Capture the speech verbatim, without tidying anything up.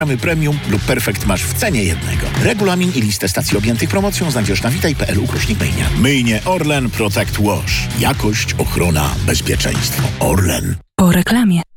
premium lub perfekt masz w cenie jednego. Regulamin i listę stacji objętych promocją znajdziesz na witaj kropka p l ukośnik myjnia. Myjnie Orlen Protect Wash. Jakość, ochrona, bezpieczeństwo. Orlen. Po reklamie.